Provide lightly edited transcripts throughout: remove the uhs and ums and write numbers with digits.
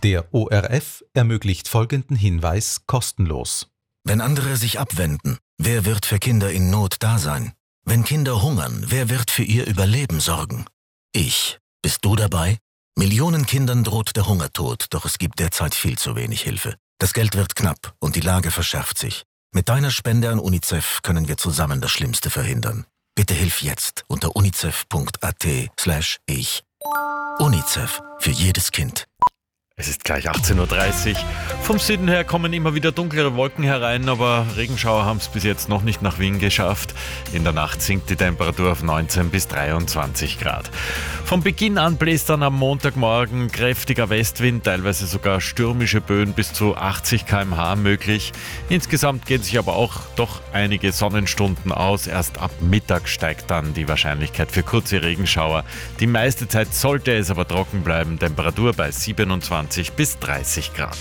Der ORF ermöglicht folgenden Hinweis kostenlos. Wenn andere sich abwenden, wer wird für Kinder in Not da sein? Wenn Kinder hungern, wer wird für ihr Überleben sorgen? Ich. Bist du dabei? Millionen Kindern droht der Hungertod, doch es gibt derzeit viel zu wenig Hilfe. Das Geld wird knapp und die Lage verschärft sich. Mit deiner Spende an UNICEF können wir zusammen das Schlimmste verhindern. Bitte hilf jetzt unter unicef.at/ich. UNICEF für jedes Kind. Es ist gleich 18.30 Uhr. Vom Süden her kommen immer wieder dunklere Wolken herein, aber Regenschauer haben es bis jetzt noch nicht nach Wien geschafft. In der Nacht sinkt die Temperatur auf 19 bis 23 Grad. Von Beginn an bläst dann am Montagmorgen kräftiger Westwind, teilweise sogar stürmische Böen bis zu 80 km/h möglich. Insgesamt gehen sich aber auch doch einige Sonnenstunden aus. Erst ab Mittag steigt dann die Wahrscheinlichkeit für kurze Regenschauer. Die meiste Zeit sollte es aber trocken bleiben. Temperatur bei 27 bis 30 Grad.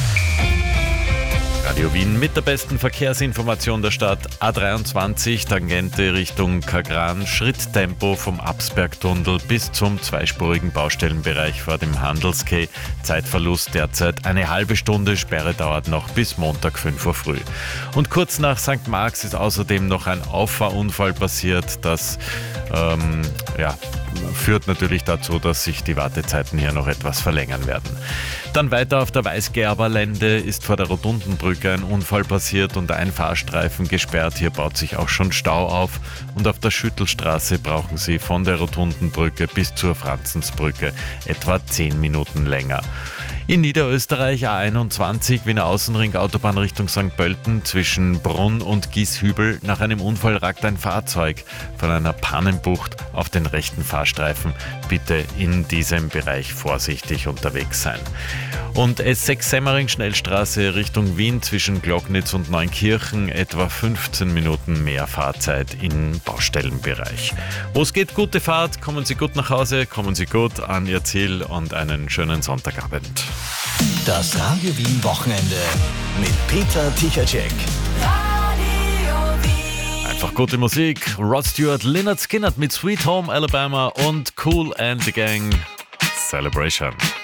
Radio Wien mit der besten Verkehrsinformation der Stadt. A23, Tangente Richtung Kagran, Schritttempo vom Absbergtunnel bis zum zweispurigen Baustellenbereich vor dem Handelsquai. Zeitverlust derzeit eine halbe Stunde, Sperre dauert noch bis Montag 5 Uhr früh. Und kurz nach St. Marx ist außerdem noch ein Auffahrunfall passiert, das führt natürlich dazu, dass sich die Wartezeiten hier noch etwas verlängern werden. Dann weiter auf der Weißgerberlände ist vor der Rotundenbrücke ein Unfall passiert und ein Fahrstreifen gesperrt. Hier baut sich auch schon Stau auf und auf der Schüttelstraße brauchen Sie von der Rotundenbrücke bis zur Franzensbrücke etwa 10 Minuten länger. In Niederösterreich A21 Wiener Außenring Autobahn Richtung St. Pölten zwischen Brunn und Gieshübel. Nach einem Unfall ragt ein Fahrzeug von einer Pannenbucht auf den rechten Fahrstreifen. Bitte in diesem Bereich vorsichtig unterwegs sein. Und S6 Semmering Schnellstraße Richtung Wien zwischen Glocknitz und Neunkirchen etwa 15 Minuten mehr Fahrzeit im Baustellenbereich. Wo es geht, gute Fahrt, kommen Sie gut nach Hause, kommen Sie gut an Ihr Ziel und einen schönen Sonntagabend. Das Radio Wien Wochenende mit Peter Tichatschek. Einfach gute Musik. Rod Stewart, Lynyrd Skynyrd mit Sweet Home Alabama und Kool and the Gang Celebration.